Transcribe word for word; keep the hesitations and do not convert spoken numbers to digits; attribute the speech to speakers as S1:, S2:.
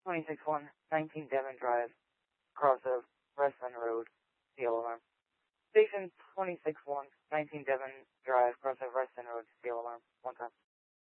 S1: twenty-six one, nineteen Devon Drive, cross of Westland Road, seal alarm. Station twenty-six one, nineteen Devon Drive, cross of Westland Road, seal alarm. One time.